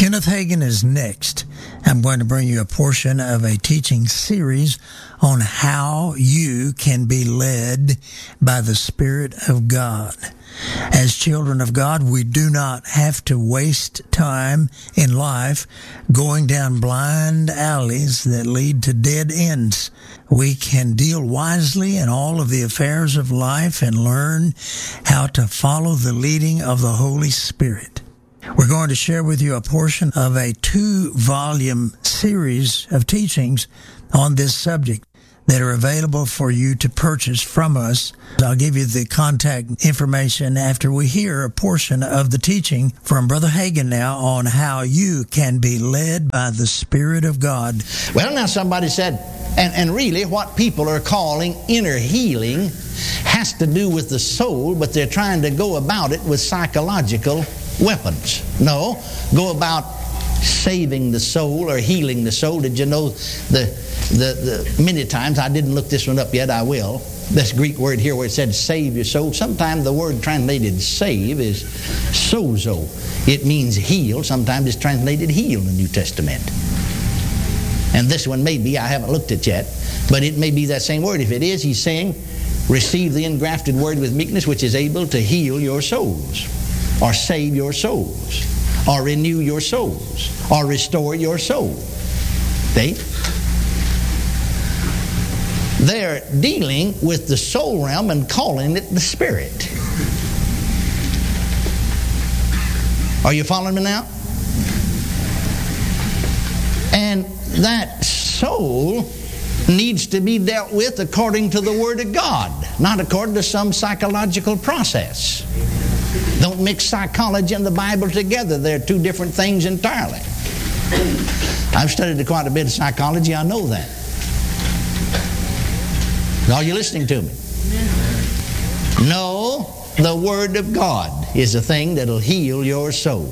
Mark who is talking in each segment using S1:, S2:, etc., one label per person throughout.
S1: Kenneth Hagin is next. I'm going to bring you a portion of a teaching series on how you can be led by the Spirit of God. As children of God, we do not have to waste time in life going down blind alleys that lead to dead ends. We can deal wisely in all of the affairs of life and learn how to follow the leading of the Holy Spirit. We're going to share with you a portion of a 2-volume series of teachings on this subject that are available for you to purchase from us. I'll give you the contact information after we hear a portion of the teaching from Brother Hagin now on how you can be led by the Spirit of God.
S2: Well, now somebody said, and really what people are calling inner healing has to do with the soul, but they're trying to go about it with psychological weapons. No, go about saving the soul or healing the soul. Did you know the many times, I didn't look this one up yet, I will, this Greek word here where it said save your soul, sometimes the word translated save is sozo. It means heal. Sometimes it's translated heal in the New Testament. And this one may be, I haven't looked at it yet, but it may be that same word. If it is, he's saying receive the engrafted word with meekness, which is able to heal your souls, or save your souls, or renew your souls, or restore your soul. See? They're dealing with the soul realm and calling it the Spirit. Are you following me now? And that soul needs to be dealt with according to the Word of God, not according to some psychological process. Don't mix psychology and the Bible together. They're two different things entirely. I've studied quite a bit of psychology. I know that. Are you listening to me? No, the Word of God is a thing that'll heal your soul.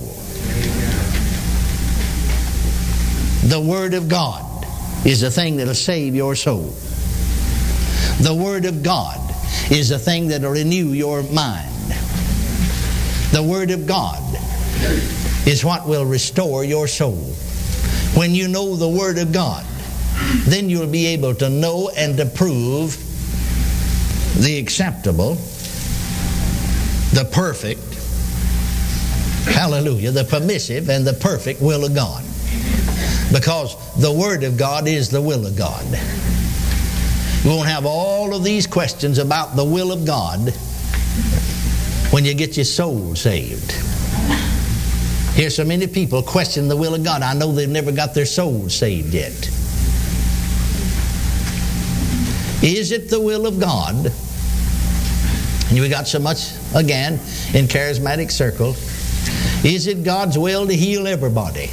S2: The Word of God is a thing that'll save your soul. The Word of God is a thing that'll renew your mind. The Word of God is what will restore your soul. When you know the Word of God, then you'll be able to know and to prove the acceptable, the perfect, hallelujah, the permissive and the perfect will of God. Because the Word of God is the will of God. You won't have all of these questions about the will of God when you get your soul saved. Here's so many people question the will of God. I know they've never got their soul saved yet. Is it the will of God? And we got so much, again, in charismatic circles. Is it God's will to heal everybody?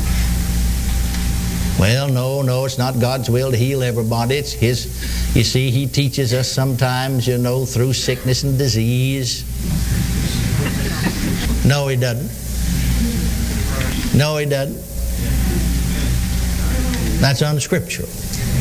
S2: Well, no, it's not God's will to heal everybody. It's His. You see, He teaches us sometimes, through sickness and disease. No, He doesn't. No, He doesn't. That's unscriptural.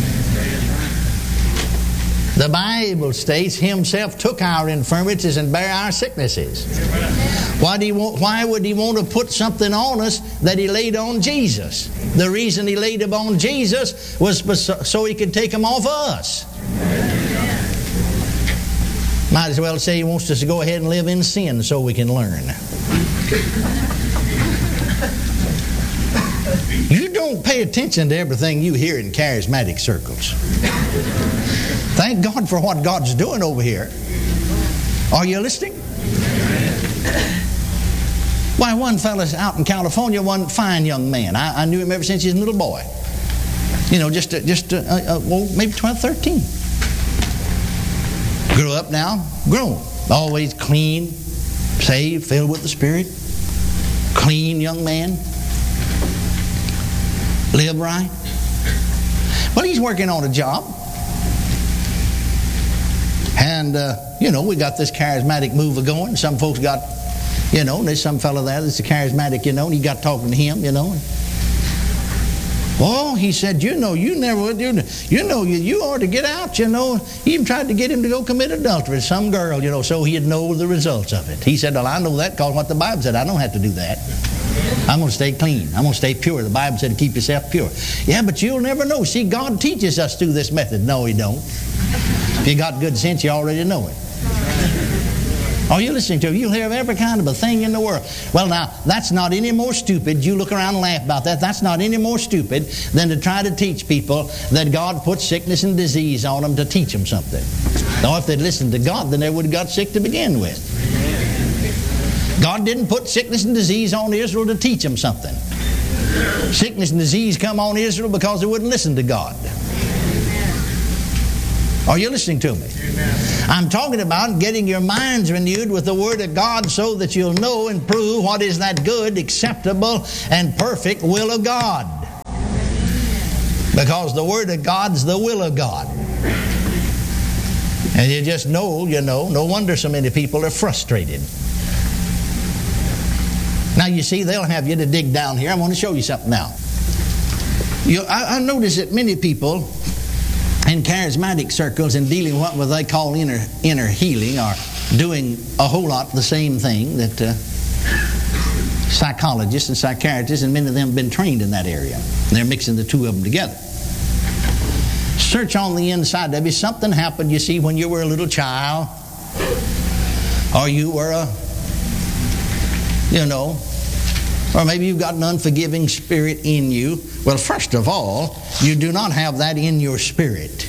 S2: The Bible states Himself took our infirmities and bare our sicknesses. Why would He want to put something on us that He laid on Jesus? The reason He laid them on Jesus was so He could take them off of us. Might as well say He wants us to go ahead and live in sin so we can learn. You don't pay attention to everything you hear in charismatic circles. Thank God for what God's doing over here. Are you listening? Why, one fella's out in California, one fine young man. I knew him ever since he was a little boy. Maybe 12, 13. Grew up now, grown. Always clean, saved, filled with the Spirit. Clean young man. Live right. Well, he's working on a job. And, we got this charismatic move going. Some folks got, there's some fellow there that's a charismatic, and he got talking to him, Oh, he said, you know, you never would. You ought to get out, you know. He even tried to get him to go commit adultery with some girl, you know, so he'd know the results of it. He said, well, I know that because what the Bible said. I don't have to do that. I'm going to stay clean. I'm going to stay pure. The Bible said to keep yourself pure. Yeah, but you'll never know. See, God teaches us through this method. No, He don't. If you got good sense, you already know it. Are you listening to it? You'll hear every kind of a thing in the world. Well, now, that's not any more stupid. You look around and laugh about that. That's not any more stupid than to try to teach people that God put sickness and disease on them to teach them something. Now, if they'd listened to God, then they would have got sick to begin with. God didn't put sickness and disease on Israel to teach them something. Sickness and disease come on Israel because they wouldn't listen to God. Are you listening to me? I'm talking about getting your minds renewed with the Word of God so that you'll know and prove what is that good, acceptable, and perfect will of God. Because the Word of God's the will of God. And you just know, no wonder so many people are frustrated. Now you see, they'll have you to dig down here. I want to show you something now. I notice that many people in charismatic circles and dealing with what they call inner healing are doing a whole lot the same thing that psychologists and psychiatrists, and many of them have been trained in that area. They're mixing the two of them together. Search on the inside of you. Something happened, you see, when you were a little child, or you were or maybe you've got an unforgiving spirit in you. Well, first of all, you do not have that in your spirit.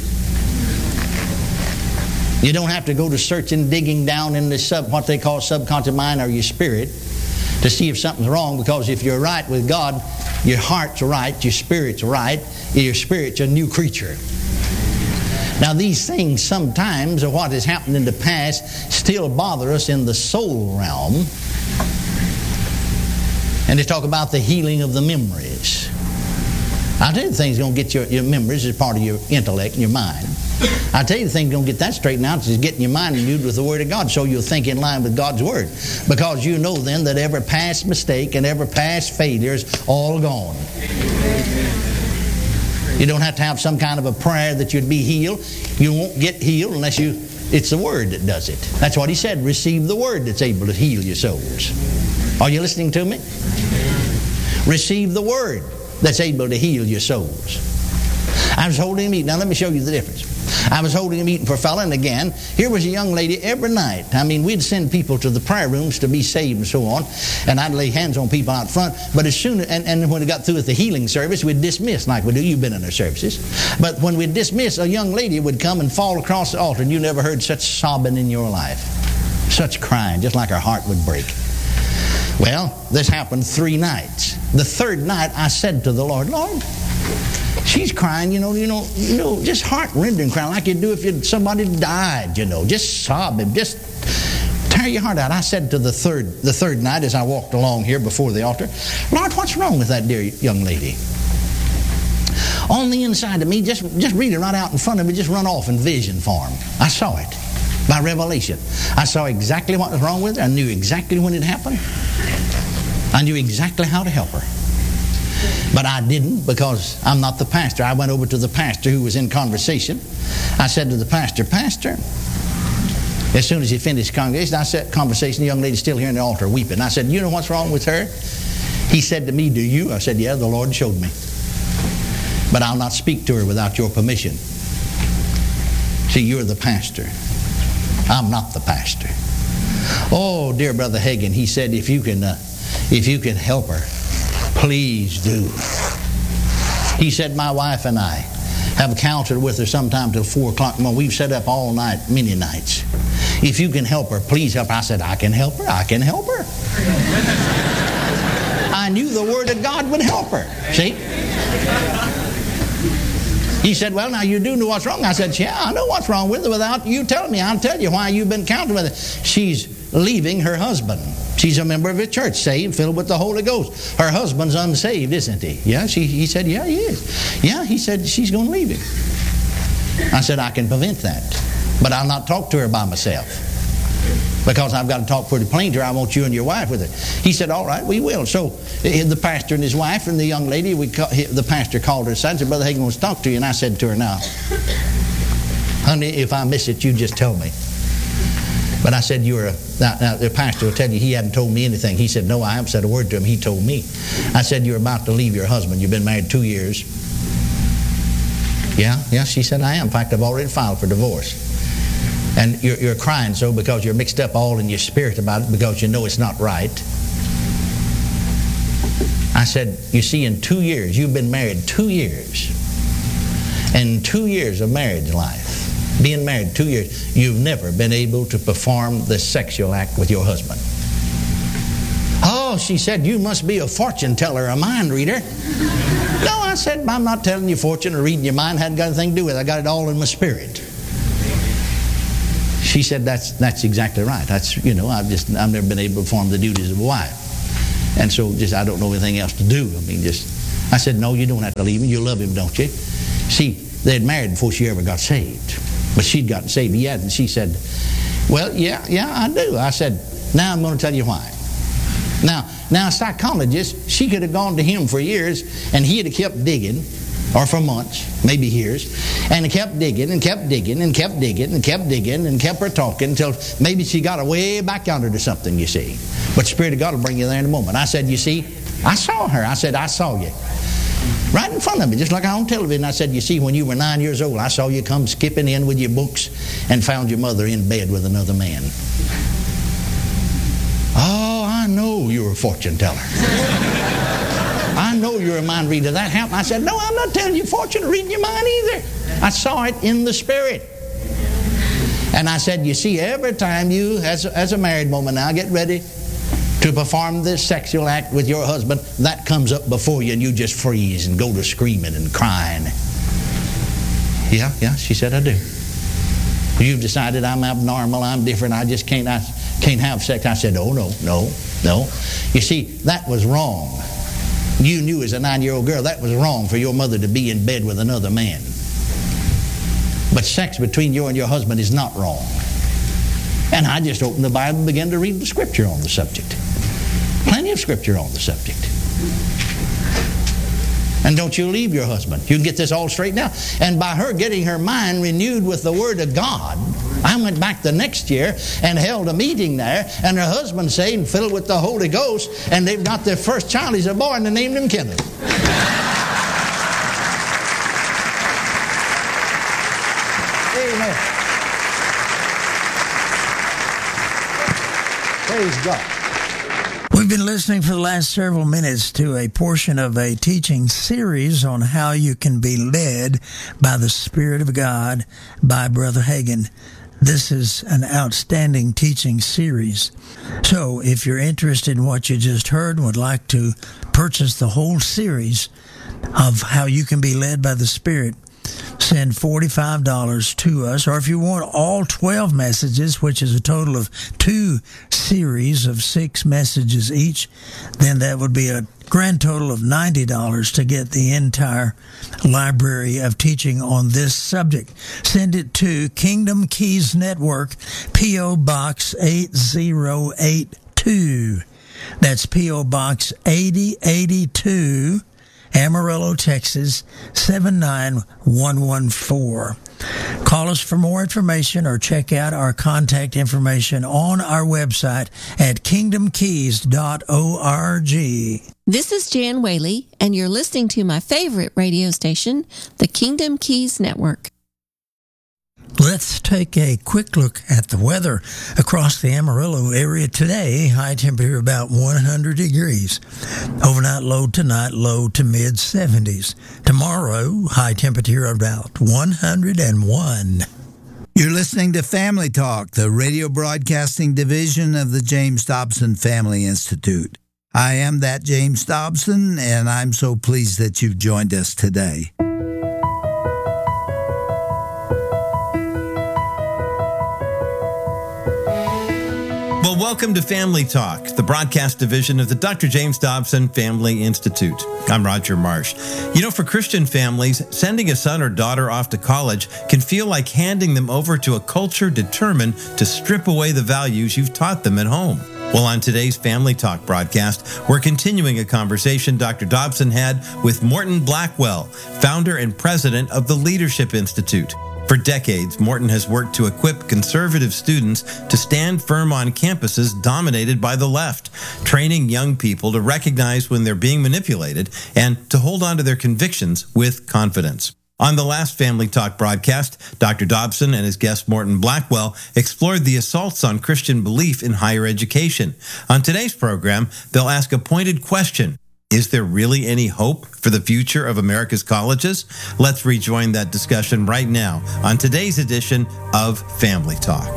S2: You don't have to go to searching, digging down in the what they call subconscious mind or your spirit to see if something's wrong, because if you're right with God, your heart's right, your spirit's right, your spirit's a new creature. Now, these things sometimes, or what has happened in the past, still bother us in the soul realm. And they talk about the healing of the memories. I'll tell you the thing's going to get your memories as part of your intellect and your mind. I'll tell you the thing's going to get that straightened out is getting your mind renewed with the Word of God so you'll think in line with God's Word. Because you know then that every past mistake and every past failure is all gone. You don't have to have some kind of a prayer that you'd be healed. You won't get healed unless it's the Word that does it. That's what He said. Receive the Word that's able to heal your souls. Are you listening to me? Receive the Word that's able to heal your souls. I was holding a meeting. Now let me show you the difference. I was holding a meeting for a fellow, and again, here was a young lady every night. I mean, we'd send people to the prayer rooms to be saved and so on, and I'd lay hands on people out front, but as soon and when we got through with the healing service, we'd dismiss like we do. You've been in our services. But when we'd dismiss, a young lady would come and fall across the altar, and you never heard such sobbing in your life. Such crying, just like her heart would break. Well, this happened 3 nights. The 3rd night, I said to the Lord, Lord, she's crying, just heart-rending crying like you'd do if somebody died, just sobbing, just tear your heart out. I said to the third night as I walked along here before the altar, Lord, what's wrong with that dear young lady? On the inside of me, just read it right out in front of me, just run off in vision form. I saw it by revelation. I saw exactly what was wrong with her. I knew exactly when it happened. I knew exactly how to help her. But I didn't, because I'm not the pastor. I went over to the pastor who was in conversation. I said to the pastor, Pastor, as soon as he finished conversation, the young lady's still here in the altar weeping. I said, you know what's wrong with her? He said to me, do you? I said, yeah, the Lord showed me. But I'll not speak to her without your permission. See, you're the pastor. I'm not the pastor. Oh, dear Brother Hagin, he said, if you can help her, please do. He said, my wife and I have counseled with her sometime till 4 o'clock in the morning. We've sat up all night, many nights. If you can help her, please help her. I said, I can help her. I can help her. I knew the Word of God would help her. See? He said, well, now you do know what's wrong. I said, yeah, I know what's wrong with her without you telling me. I'll tell you why you've been counseling with her. She's leaving her husband. She's a member of a church, saved, filled with the Holy Ghost. Her husband's unsaved, isn't he? Yeah, he said, yeah, he is. Yeah, he said, she's going to leave him. I said, I can prevent that. But I'll not talk to her by myself. because I've got to talk pretty plain to her. I want you and your wife with it. He said, all right, we will. So the pastor and his wife and the young lady, the pastor called her aside and said, Brother Hagin wants to talk to you. And I said to her, now, honey, if I miss it, you just tell me. But I said, now the pastor will tell you he hadn't told me anything. He said, no, I haven't said a word to him. He told me. I said, you're about to leave your husband. You've been married 2 years. Yeah, she said, I am. In fact, I've already filed for divorce. And you're crying so because you're mixed up all in your spirit about it because you know it's not right. I said, you see, in 2 years, you've been married 2 years. And 2 years of marriage life, being married 2 years, you've never been able to perform the sexual act with your husband. Oh, she said, you must be a fortune teller, a mind reader. No, I said, I'm not telling you fortune or reading your mind. Hadn't got anything to do with it. I got it all in my spirit. She said, that's exactly right. That's, I've never been able to perform the duties of a wife. And so I don't know anything else to do. I said, no, you don't have to leave him. You love him, don't you? See, they'd married before she ever got saved. But she'd gotten saved. He hadn't. She said, well, yeah, I do. I said, now I'm going to tell you why. Now, a psychologist, she could have gone to him for years, and he'd have kept digging, or for months, maybe years, and he kept digging and kept digging and kept digging and kept digging and kept her talking until maybe she got way back yonder to something, you see. But the Spirit of God will bring you there in a moment. I said, you see, I saw her. I said, I saw you. Right in front of me, just like on television. I said, you see, when you were 9 years old, I saw you come skipping in with your books and found your mother in bed with another man. Oh, I know you're a fortune teller. I know you're a mind reader. That happened. I said, no, I'm not telling you fortune reading your mind either. I saw it in the Spirit. And I said, you see, every time you, as a married woman now, get ready to perform this sexual act with your husband, that comes up before you and you just freeze and go to screaming and crying. Yeah, she said, I do. You've decided I'm abnormal, I'm different, I can't have sex. I said, oh, no. You see, that was wrong. You knew as a 9-year-old girl that was wrong for your mother to be in bed with another man. But sex between you and your husband is not wrong. And I just opened the Bible and began to read the Scripture on the subject. Plenty of Scripture on the subject. And don't you leave your husband. You can get this all straightened out. And by her getting her mind renewed with the Word of God, I went back the next year and held a meeting there, and her husband saved, filled with the Holy Ghost, and they've got their first child. He's a boy, and they named him Kenneth. Amen. Praise God.
S1: We've been listening for the last several minutes to a portion of a teaching series on how you can be led by the Spirit of God by Brother Hagin. This is an outstanding teaching series. So if you're interested in what you just heard and would like to purchase the whole series of how you can be led by the Spirit, send $45 to us. Or if you want all 12 messages, which is a total of 2 series of 6 messages each, then that would be a grand total of $90 to get the entire library of teaching on this subject. Send it to Kingdom Keys Network, P.O. Box 8082. That's P.O. Box 8082, Amarillo, Texas, 79114. Call us for more information or check out our contact information on our website at kingdomkeys.org.
S3: This is Jan Whaley, and you're listening to my favorite radio station, the Kingdom Keys Network.
S1: Let's take a quick look at the weather across the Amarillo area today. High temperature about 100 degrees. Overnight low tonight, low to mid 70s. Tomorrow, high temperature about 101.
S4: You're listening to Family Talk, the radio broadcasting division of the James Dobson Family Institute. I am that James Dobson, and I'm so pleased that you've joined us today. Well,
S5: welcome to Family Talk, the broadcast division of the Dr. James Dobson Family Institute. I'm Roger Marsh. You know, for Christian families, sending a son or daughter off to college can feel like handing them over to a culture determined to strip away the values you've taught them at home. Well, on today's Family Talk broadcast, we're continuing a conversation Dr. Dobson had with Morton Blackwell, founder and president of the Leadership Institute. For decades, Morton has worked to equip conservative students to stand firm on campuses dominated by the left, training young people to recognize when they're being manipulated and to hold on to their convictions with confidence. On the last Family Talk broadcast, Dr. Dobson and his guest Morton Blackwell explored the assaults on Christian belief in higher education. On today's program, they'll ask a pointed question. Is there really any hope for the future of America's colleges? Let's rejoin that discussion right now on today's edition of Family Talk.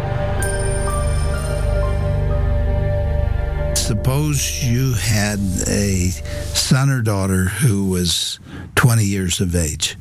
S4: Suppose you had a son or daughter who was 20 years of age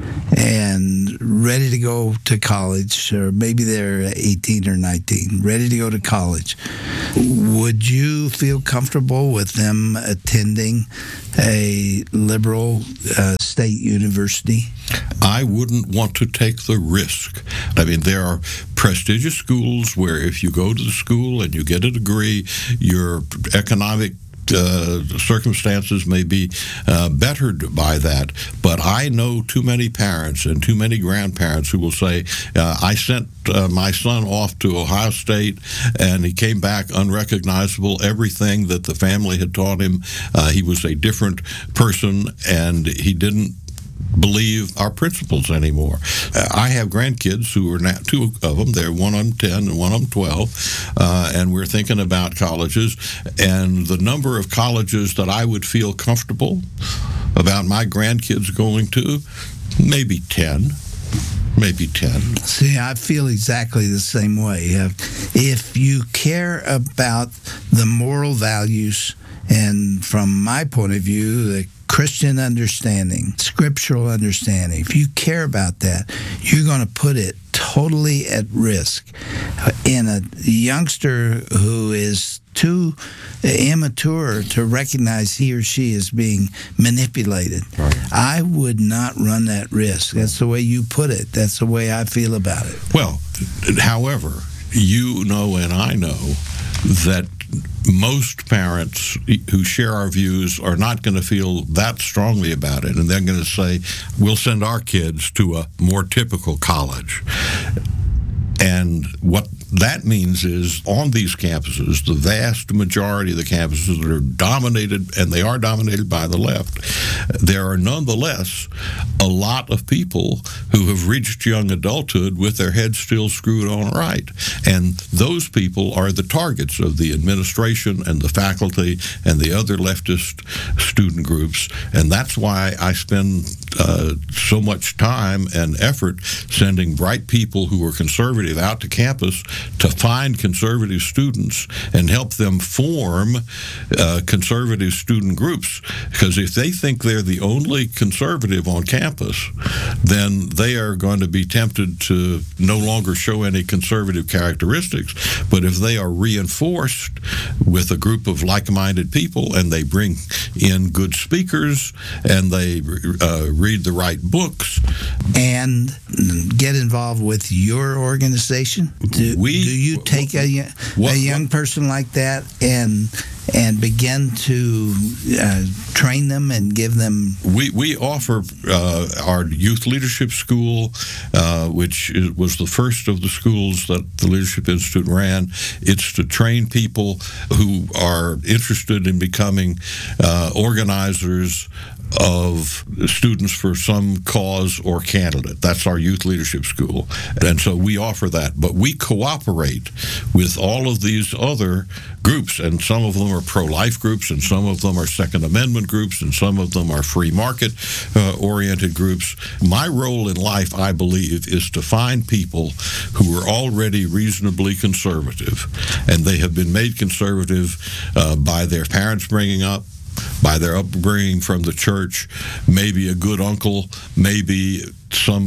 S4: and ready to go to college, or maybe they're 18 or 19, ready to go to college. Would you feel comfortable with them attending a liberal state university?
S6: I wouldn't want to take the risk. I mean, there are prestigious schools where if you go to the school and you get a degree, your economic circumstances may be bettered by that. But I know too many parents and too many grandparents who will say, I sent my son off to Ohio State and he came back unrecognizable. Everything that the family had taught him, he was a different person and he didn't believe our principles anymore. I have grandkids who are now, two of them, they're one of them 10 and one of them 12, and we're thinking about colleges, and the number of colleges that I would feel comfortable about my grandkids going to, maybe 10. Maybe 10.
S4: See, I feel exactly the same way. If you care about the moral values, and from my point of view, the Christian understanding, scriptural understanding, if you care about that, you're going to put it totally at risk. In a youngster who is too immature to recognize he or she is being manipulated, right, I would not run that risk. That's the way you put it. That's the way I feel about it.
S6: Well, however, you know and I know that most parents who share our views are not going to feel that strongly about it, and they're going to say, we'll send our kids to a more typical college. And what that means is on these campuses, the vast majority of the campuses that are dominated, and they are dominated by the left, there are nonetheless a lot of people who have reached young adulthood with their heads still screwed on right. And those people are the targets of the administration and the faculty and the other leftist student groups. And that's why I spend so much time and effort sending bright people who are conservative out to campus to find conservative students and help them form conservative student groups. Because if they think they're the only conservative on campus, then they are going to be tempted to no longer show any conservative characteristics. But if they are reinforced with a group of like-minded people and they bring in good speakers and they read the right books
S4: and get involved with your organization, do you take a young person like that and begin to train them and give them?
S6: We offer our youth leadership school, which was the first of the schools that the Leadership Institute ran. It's to train people who are interested in becoming organizers of students for some cause or candidate. That's our youth leadership school. And so we offer that. But we cooperate with all of these other groups, and some of them are pro-life groups, and some of them are Second Amendment groups, and some of them are free market-oriented groups. My role in life, I believe, is to find people who are already reasonably conservative, and they have been made conservative by their parents bringing up, by their upbringing from the church, maybe a good uncle, maybe some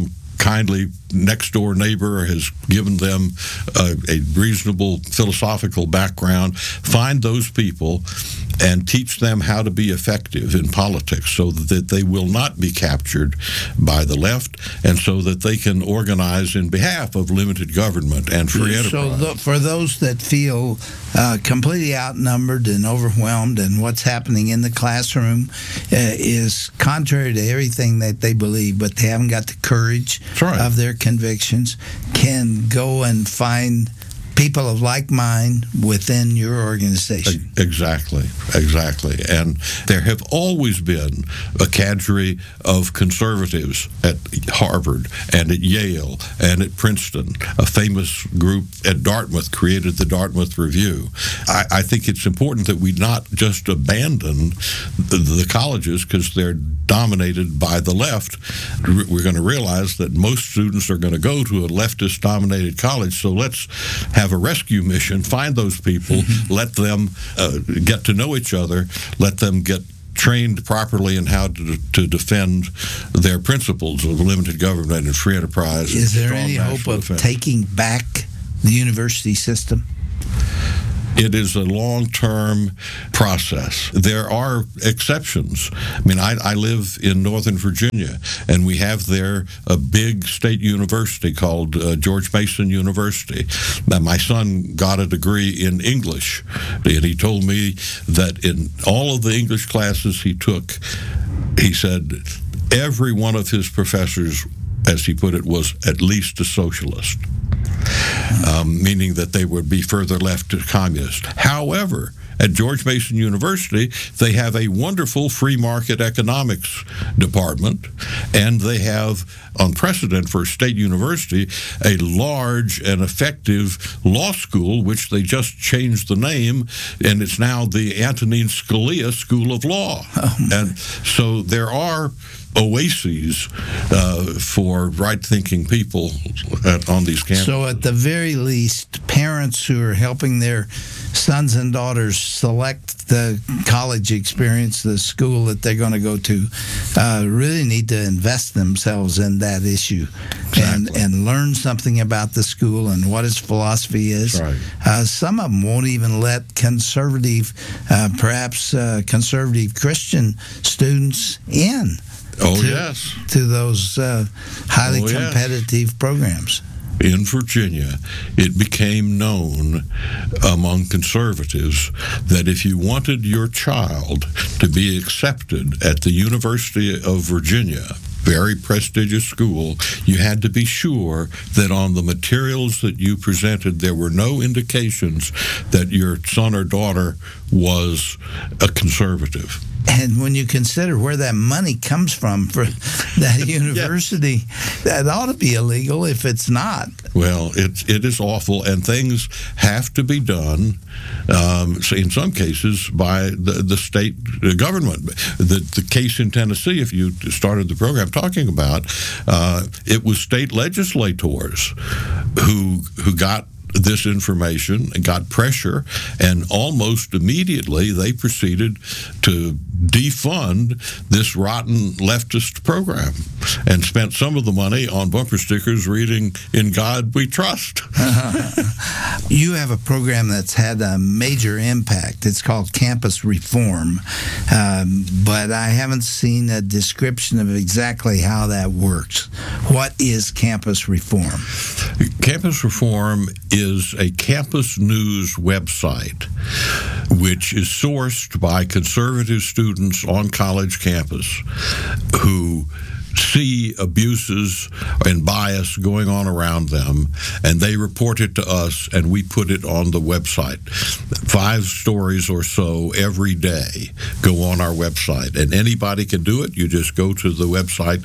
S6: kindly next-door neighbor has given them a reasonable philosophical background. Find those people and teach them how to be effective in politics so that they will not be captured by the left, and so that they can organize in behalf of limited government and free enterprise.
S4: So for those that feel completely outnumbered and overwhelmed, and what's happening in the classroom is contrary to everything that they believe, but they haven't got the courage of their convictions, can go and find people of like mind within your organization.
S6: Exactly. And there have always been a cadre of conservatives at Harvard and at Yale and at Princeton. A famous group at Dartmouth created the Dartmouth Review. I think it's important that we not just abandon the colleges because they're dominated by the left. We're going to realize that most students are going to go to a leftist-dominated college, so let's have a rescue mission, find those people, let them get to know each other, let them get trained properly in how to defend their principles of limited government and free enterprise.
S4: Is there any hope of taking back the university system?
S6: It is a long-term process. There are exceptions. I mean, I live in Northern Virginia, and we have there a big state university called George Mason University. Now, my son got a degree in English, and he told me that in all of the English classes he took, he said every one of his professors, as he put it, was at least a socialist. Meaning that they would be further left to communist. However, at George Mason University, they have a wonderful free market economics department, and they have, on precedent for a state university, a large and effective law school, which they just changed the name, and it's now the Antonin Scalia School of Law. And so there are oases for right-thinking people on these campuses.
S4: So at the very least, parents who are helping their sons and daughters select the college experience, the school that they're going to go to, really need to invest themselves in that issue.
S6: Exactly.
S4: and learn something about the school and what its philosophy is.
S6: Right.
S4: Some of them won't even let conservative, perhaps conservative Christian students in. To those highly competitive programs.
S6: In Virginia, it became known among conservatives that if you wanted your child to be accepted at the University of Virginia, very prestigious school, you had to be sure that on the materials that you presented, there were no indications that your son or daughter was a conservative.
S4: And when you consider where that money comes from for that university, that ought to be illegal if it's not.
S6: Well, it is awful, and things have to be done, in some cases, by the state government. The case in Tennessee, if you started the program talking about, it was state legislators who got this information and got pressure, and almost immediately they proceeded to defund this rotten leftist program and spent some of the money on bumper stickers reading "In God We Trust."
S4: You have a program that's had a major impact. It's called Campus Reform, but I haven't seen a description of exactly how that works. What is Campus Reform?
S6: Campus Reform is a campus news website which is sourced by conservative students on college campus who see abuses and bias going on around them, and they report it to us, and we put it on the website. 5 stories or so every day go on our website, and anybody can do it. You just go to the website,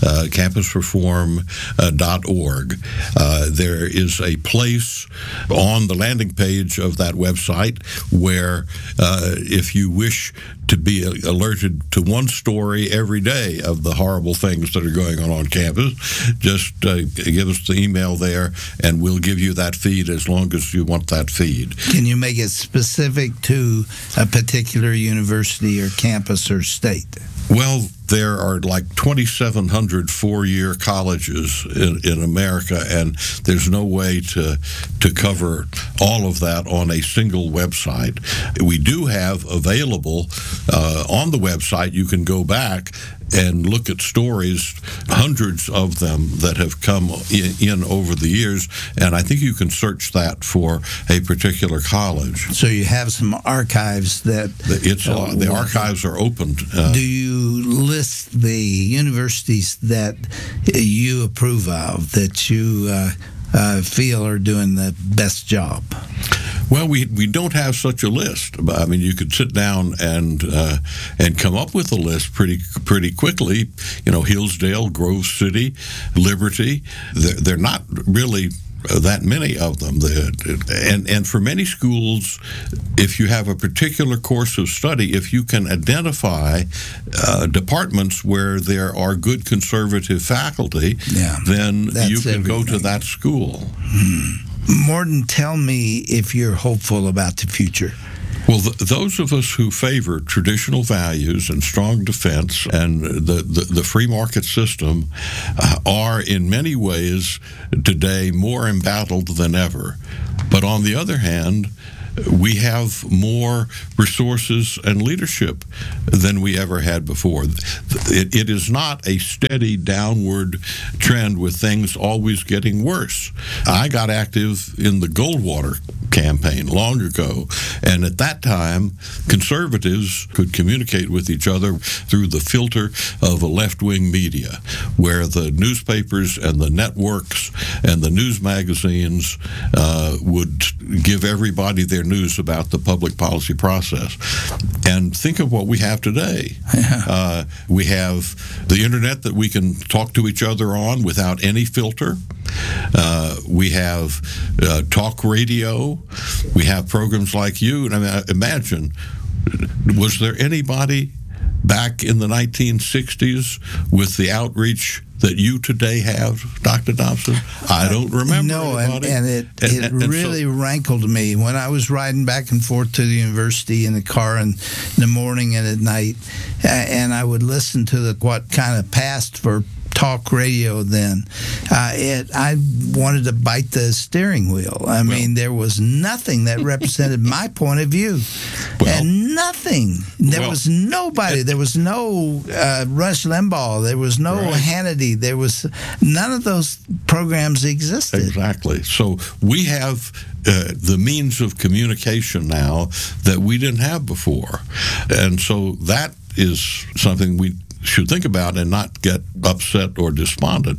S6: campusreform.org. There is a place on the landing page of that website where if you wish to be alerted to one story every day of the horrible things that are going on campus, just give us the email there, and we'll give you that feed as long as you want that feed.
S4: Can you make it specific to a particular university or campus or state?
S6: Well, there are like 2,700 four-year colleges in America, and there's no way to cover all of that on a single website. We do have available on the website, you can go back and look at stories, hundreds of them that have come in over the years, and I think you can search that for a particular college.
S4: So you have some archives that...
S6: the archives are open.
S4: Do you list the universities that you approve of, that you feel are doing the best job?
S6: Well, we don't have such a list. I mean, you could sit down and come up with a list pretty quickly. You know, Hillsdale, Grove City, Liberty. They're not really that many of them. And for many schools, if you have a particular course of study, if you can identify departments where there are good conservative faculty, then you can go to that school.
S4: Morton, tell me if you're hopeful about the future.
S6: Well, those of us who favor traditional values and strong defense and the free market system are in many ways today more embattled than ever. But on the other hand, we have more resources and leadership than we ever had before. It is not a steady downward trend with things always getting worse. I got active in the Goldwater campaign long ago, and at that time, conservatives could communicate with each other through the filter of a left-wing media, where the newspapers and the networks and the news magazines would give everybody their news about the public policy process. And think of what we have today. We have the internet that we can talk to each other on without any filter. We have talk radio. We have programs like you. And I mean, imagine, was there anybody back in the 1960s with the outreach that you today have, Dr. Dobson? I don't remember.
S4: No, and it really rankled me when I was riding back and forth to the university in the car in the morning and at night, and I would listen to what kind of passed for talk radio then. I wanted to bite the steering wheel. I mean, there was nothing that represented my point of view. And nothing. There was nobody. There was no Rush Limbaugh. There was no Hannity. There was none of those programs existed.
S6: Exactly. So we have the means of communication now that we didn't have before. And so that is something we should think about and not get upset or despondent.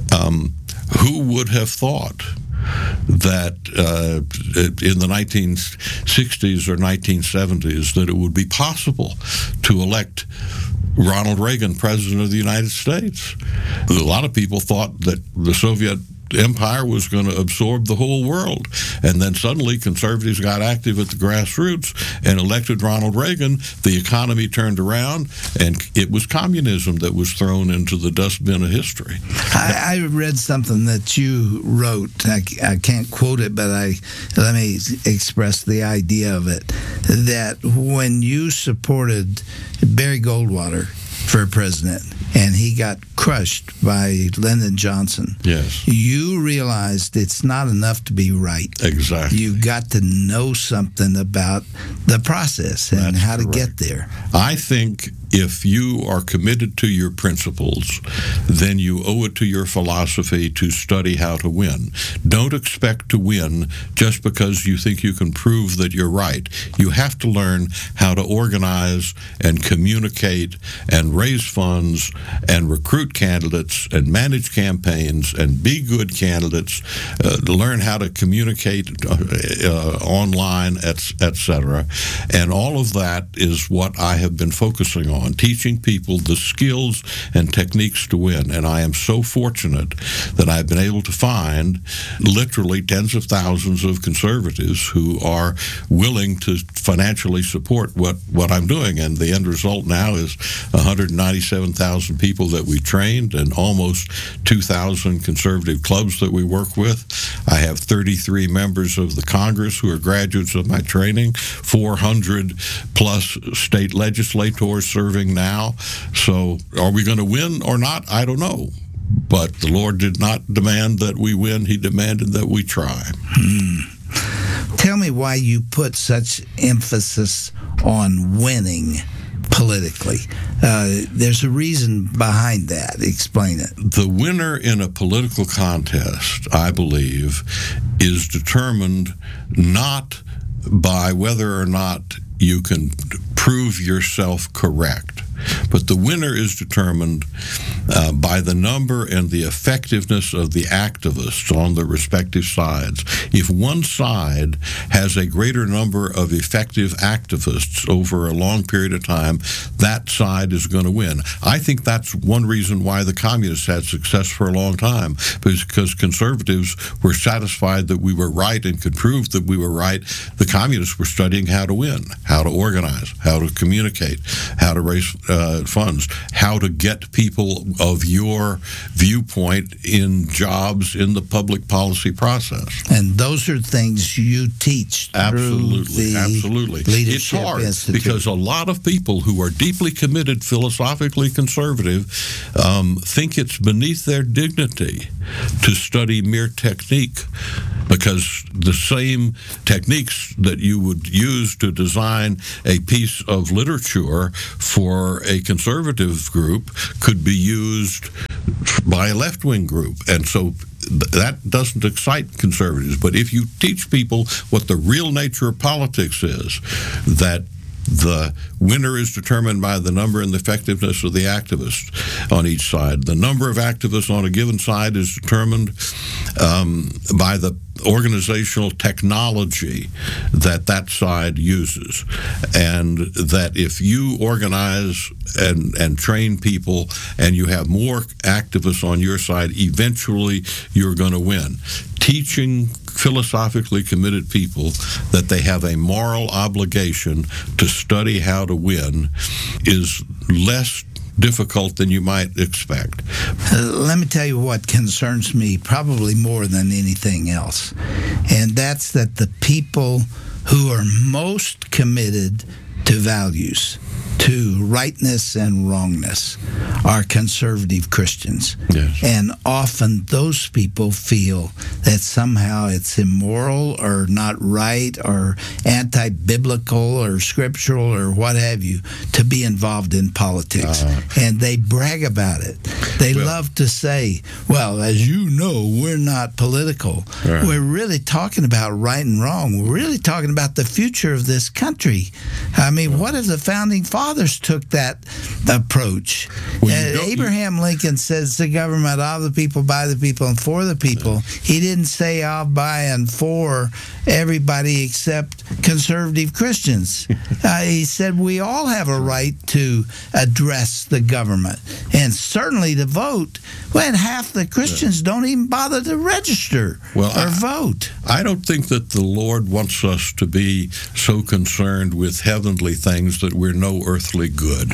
S6: Who would have thought that in the 1960s or 1970s that it would be possible to elect Ronald Reagan president of the United States? A lot of people thought that the Soviet empire was going to absorb the whole world. And then suddenly conservatives got active at the grassroots and elected Ronald Reagan. The economy turned around, and it was communism that was thrown into the dustbin of history.
S4: I read something that you wrote. I can't quote it, but let me express the idea of it. That when you supported Barry Goldwater for president, and he got crushed by Lyndon Johnson.
S6: Yes.
S4: You realized it's not enough to be right.
S6: Exactly.
S4: You got to know something about the process and how to get there.
S6: I think if you are committed to your principles, then you owe it to your philosophy to study how to win. Don't expect to win just because you think you can prove that you're right. You have to learn how to organize and communicate and raise funds and recruit candidates and manage campaigns and be good candidates, learn how to communicate online, etc. And all of that is what I have been focusing on, teaching people the skills and techniques to win. And I am so fortunate that I've been able to find literally tens of thousands of conservatives who are willing to financially support what I'm doing. And the end result now is 197,000 people that we trained and almost 2,000 conservative clubs that we work with. I have 33 members of the Congress who are graduates of my training, 400 plus state legislators serving now. So are we going to win or not? I don't know. But the Lord did not demand that we win. He demanded that we try.
S4: Tell me why you put such emphasis on winning politically. There's a reason behind that. Explain it.
S6: The winner in a political contest, I believe, is determined not by whether or not you can prove yourself correct, but the winner is determined by the number and the effectiveness of the activists on the respective sides. If one side has a greater number of effective activists over a long period of time, that side is going to win. I think that's one reason why the communists had success for a long time, because conservatives were satisfied that we were right and could prove that we were right. The communists were studying how to win, how to organize, how to communicate, how to raise funds, how to get people of your viewpoint in jobs in the public policy process.
S4: And those are things you teach through
S6: Absolutely.
S4: the Leadership
S6: It's hard
S4: Institute.
S6: because a lot of people who are deeply committed, philosophically conservative, think it's beneath their dignity to study mere technique, because the same techniques that you would use to design a piece of literature for a conservative group could be used by a left-wing group. And so that doesn't excite conservatives. But if you teach people what the real nature of politics is, that the winner is determined by the number and the effectiveness of the activists on each side. The number of activists on a given side is determined by the organizational technology that side uses. And that if you organize and train people and you have more activists on your side, eventually you're going to win. Teaching philosophically committed people that they have a moral obligation to study how to win is less difficult than you might expect.
S4: Let me tell you what concerns me probably more than anything else, and that's that the people who are most committed to values, to rightness and wrongness, are conservative Christians.
S6: Yes.
S4: And often those people feel that somehow it's immoral or not right or anti-biblical or scriptural or what have you to be involved in politics. And they brag about it. They love to say, well, as you know, we're not political.
S6: Right.
S4: We're really talking about right and wrong. We're really talking about the future of this country. I mean, what if the founding fathers took that approach? Abraham Lincoln says the government of the people, by the people, and for the people. He didn't say of, by, and for everybody except conservative Christians. He said we all have a right to address the government and certainly to vote. When half the Christians don't even bother to register or vote.
S6: I don't think that the Lord wants us to be so concerned with heavenly things that we're no earthly good.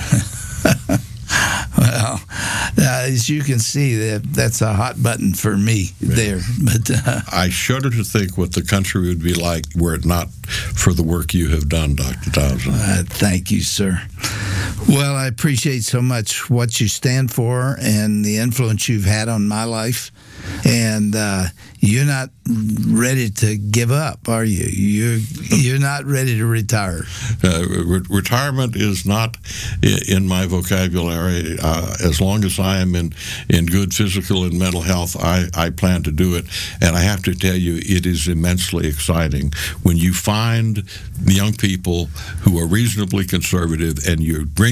S4: Well, as you can see, that's a hot button for me there. But
S6: I shudder to think what the country would be like were it not for the work you have done, Dr. Thompson.
S4: Thank you, sir. Well, I appreciate so much what you stand for and the influence you've had on my life. And you're not ready to give up, are you? You're not ready to retire.
S6: Retirement is not in my vocabulary. As long as I am in good physical and mental health, I plan to do it. And I have to tell you, it is immensely exciting when you find the young people who are reasonably conservative and you bring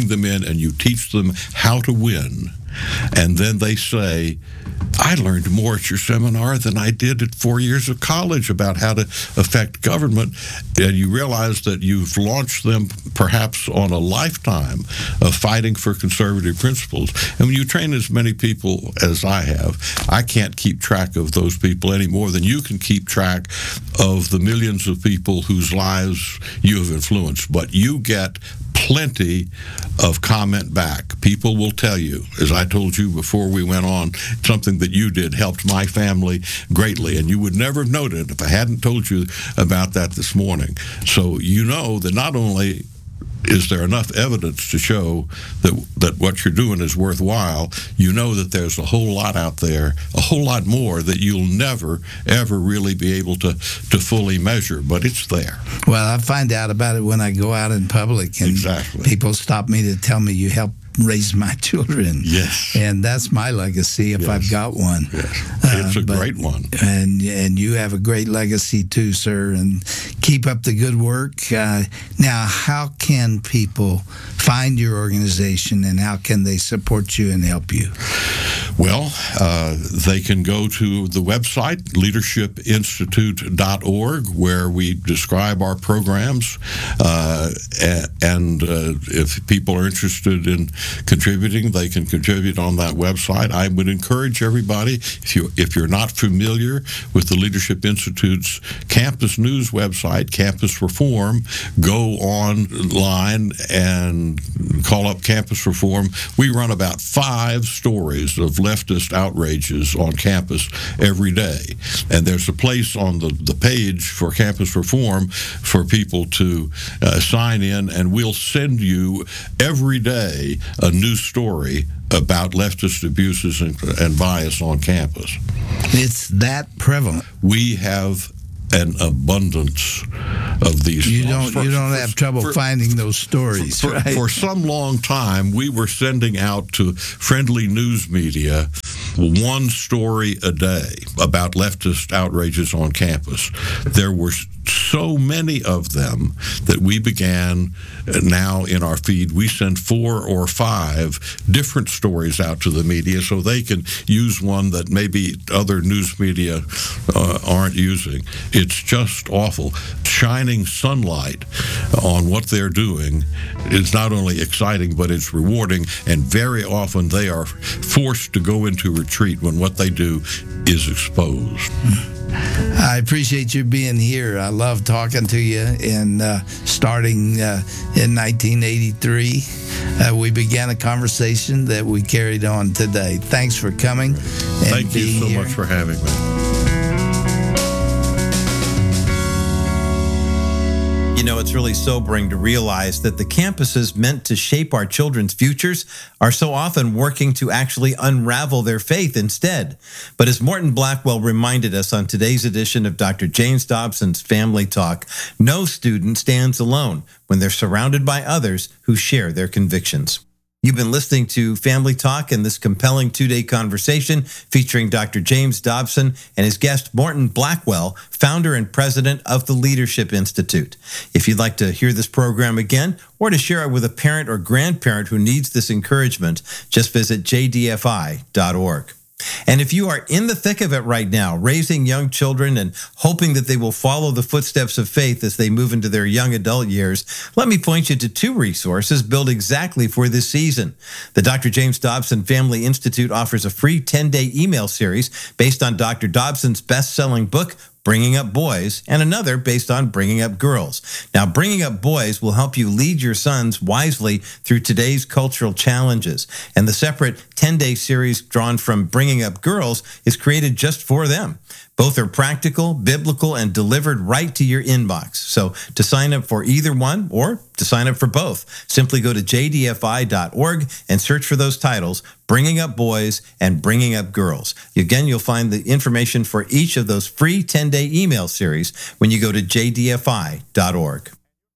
S6: bring them in and you teach them how to win. And then they say, I learned more at your seminar than I did at 4 years of college about how to affect government. And you realize that you've launched them perhaps on a lifetime of fighting for conservative principles. And when you train as many people as I have, I can't keep track of those people any more than you can keep track of the millions of people whose lives you have influenced. But you get plenty of comment back. People will tell you, as I told you before we went on, something that you did helped my family greatly, and you would never have noted if I hadn't told you about that this morning. So you know that not only is there enough evidence to show that what you're doing is worthwhile, you know that there's a whole lot out there, a whole lot more that you'll never, ever really be able to fully measure, but it's there.
S4: Well, I find out about it when I go out in public, and people stop me to tell me you helped raise my children.
S6: Yes.
S4: And that's my legacy if I've got one.
S6: Yes. It's a great one.
S4: And you have a great legacy too, sir, and keep up the good work. Now, how can people find your organization, and how can they support you and help you?
S6: Well, they can go to the website, leadershipinstitute.org, where we describe our programs. And if people are interested in contributing, they can contribute on that website. I would encourage everybody, if you're not familiar with the Leadership Institute's campus news website, Campus Reform, go online and call up Campus Reform. We run about 5 stories of leftist outrages on campus every day. And there's a place on the page for Campus Reform for people to sign in, and we'll send you every day a new story about leftist abuses and bias on campus.
S4: It's that prevalent.
S6: We have an abundance of these.
S4: You don't have trouble finding those stories, right?
S6: For some long time, we were sending out to friendly news media 1 story a day about leftist outrages on campus. There were so many of them that we began now in our feed. We send 4 or 5 different stories out to the media so they can use one that maybe other news media aren't using. It's just awful. Shining sunlight on what they're doing is not only exciting, but it's rewarding, and very often they are forced to go into retreat when what they do is exposed.
S4: I appreciate you being here. I love talking to you. And starting in 1983, we began a conversation that we carried on today. Thanks for coming.
S6: Thank you so much for having me.
S5: You know, it's really sobering to realize that the campuses meant to shape our children's futures are so often working to actually unravel their faith instead. But as Morton Blackwell reminded us on today's edition of Dr. James Dobson's Family Talk, no student stands alone when they're surrounded by others who share their convictions. You've been listening to Family Talk and this compelling 2-day conversation featuring Dr. James Dobson and his guest Morton Blackwell, founder and president of the Leadership Institute. If you'd like to hear this program again or to share it with a parent or grandparent who needs this encouragement, just visit jdfi.org. And if you are in the thick of it right now, raising young children and hoping that they will follow the footsteps of faith as they move into their young adult years, let me point you to 2 resources built exactly for this season. The Dr. James Dobson Family Institute offers a free 10-day email series based on Dr. Dobson's best-selling book, Bringing Up Boys, and another based on Bringing Up Girls. Now, Bringing Up Boys will help you lead your sons wisely through today's cultural challenges. And the separate 10-day series drawn from Bringing Up Girls is created just for them. Both are practical, biblical, and delivered right to your inbox. So to sign up for either one or to sign up for both, simply go to jdfi.org and search for those titles, Bringing Up Boys and Bringing Up Girls. Again, you'll find the information for each of those free 10-day email series when you go to jdfi.org.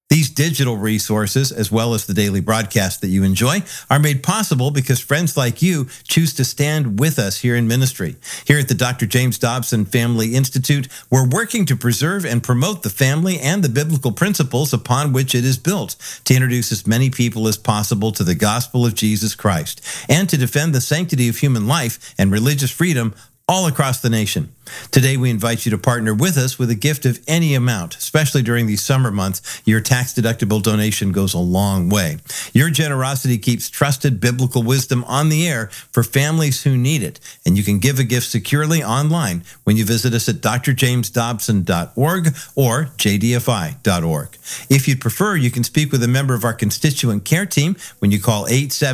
S5: These digital resources, as well as the daily broadcast that you enjoy, are made possible because friends like you choose to stand with us here in ministry. Here at the Dr. James Dobson Family Institute, we're working to preserve and promote the family and the biblical principles upon which it is built, to introduce as many people as possible to the gospel of Jesus Christ, and to defend the sanctity of human life and religious freedom all across the nation. Today, we invite you to partner with us with a gift of any amount, especially during these summer months. Your tax-deductible donation goes a long way. Your generosity keeps trusted biblical wisdom on the air for families who need it, and you can give a gift securely online when you visit us at drjamesdobson.org or jdfi.org. If you'd prefer, you can speak with a member of our constituent care team when you call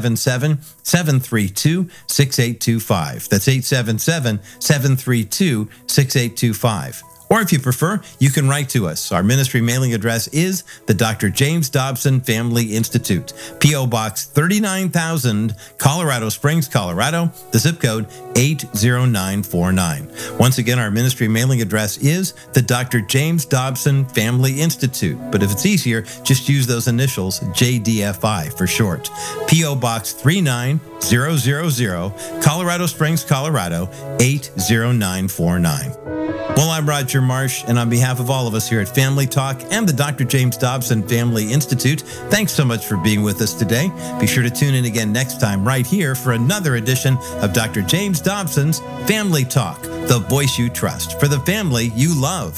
S5: 877-732-6825. That's 877-732-6825. Or if you prefer, you can write to us. Our ministry mailing address is the Dr. James Dobson Family Institute, P.O. Box 39,000, Colorado Springs, Colorado, the zip code 80949. Once again, our ministry mailing address is the Dr. James Dobson Family Institute. But if it's easier, just use those initials, JDFI for short. P.O. Box 39000, Colorado Springs, Colorado, 80949. Well, I'm Roger Marsh, and on behalf of all of us here at Family Talk and the Dr. James Dobson Family Institute, thanks so much for being with us today. Be sure to tune in again next time right here for another edition of Dr. James Dobson's Family Talk, the voice you trust for the family you love.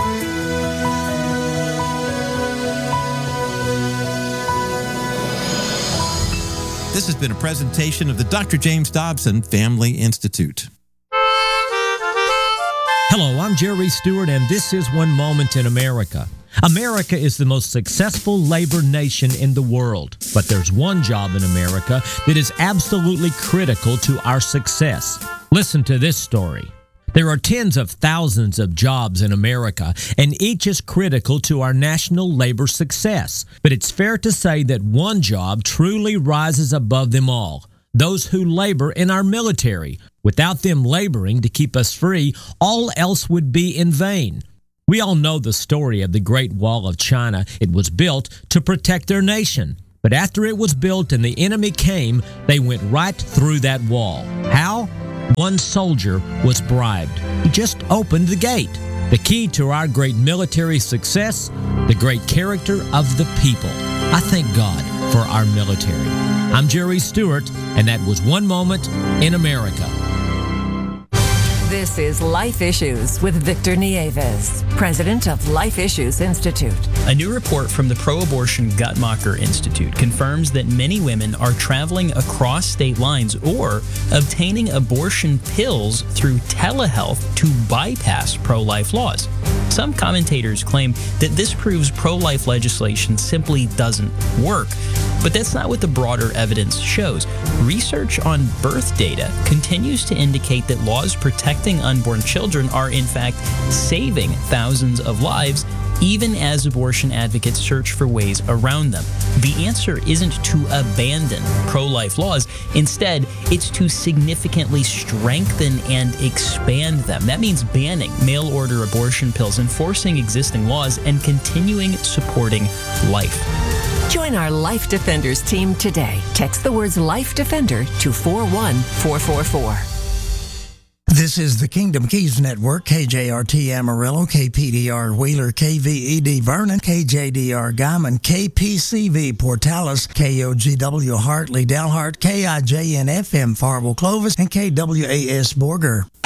S5: This has been a presentation of the Dr. James Dobson Family Institute.
S7: Hello, I'm Jerry Stewart, and this is One Moment in America. America is the most successful labor nation in the world, but there's one job in America that is absolutely critical to our success. Listen to this story. There are tens of thousands of jobs in America, and each is critical to our national labor success. But it's fair to say that one job truly rises above them all: those who labor in our military. Without them laboring to keep us free, all else would be in vain. We all know the story of the Great Wall of China. It was built to protect their nation. But after it was built and the enemy came, they went right through that wall. How? One soldier was bribed. He just opened the gate. The key to our great military success, the great character of the people. I thank God for our military. I'm Jerry Stewart, and that was One Moment in America.
S8: This is Life Issues with Victor Nieves, president of Life Issues Institute.
S9: A new report from the pro-abortion Guttmacher Institute confirms that many women are traveling across state lines or obtaining abortion pills through telehealth to bypass pro-life laws. Some commentators claim that this proves pro-life legislation simply doesn't work, but that's not what the broader evidence shows. Research on birth data continues to indicate that laws protecting unborn children are in fact saving thousands of lives, even as abortion advocates search for ways around them. The answer isn't to abandon pro-life laws. Instead, it's to significantly strengthen and expand them. That means banning mail-order abortion pills, enforcing existing laws, and continuing supporting life.
S8: Join our Life Defenders team today. Text the words Life Defender to 41444.
S1: This is the Kingdom Keys Network, KJRT Amarillo, KPDR Wheeler, KVED Vernon, KJDR Guyman, KPCV Portales, KOGW Hartley Delhart, KIJN FM Farwell Clovis, and KWAS Borger.